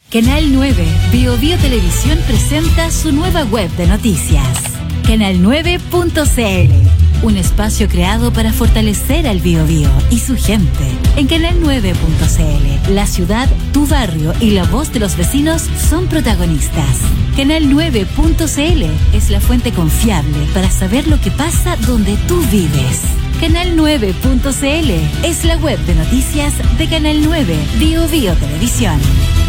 Canal 9 Bio Televisión presenta su nueva web de noticias. Canal9.cl, un espacio creado para fortalecer al Biobío y su gente. En Canal9.cl, la ciudad, tu barrio y la voz de los vecinos son protagonistas. Canal9.cl es la fuente confiable para saber lo que pasa donde tú vives. Canal9.cl es la web de noticias de Canal 9 Bio Televisión.